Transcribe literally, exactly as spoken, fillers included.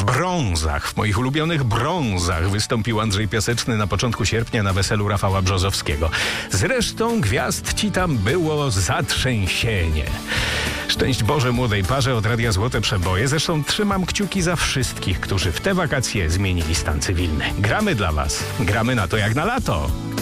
brązach, w moich ulubionych brązach wystąpił Andrzej Piaseczny na początku sierpnia na weselu Rafała Brzozowskiego. Zresztą gwiazd ci tam było zatrzęsienie. Szczęść Boże młodej parze, od Radia Złote Przeboje. Zresztą trzymam kciuki za wszystkich, którzy w te wakacje zmienili stan cywilny. Gramy dla was. Gramy na to jak na lato.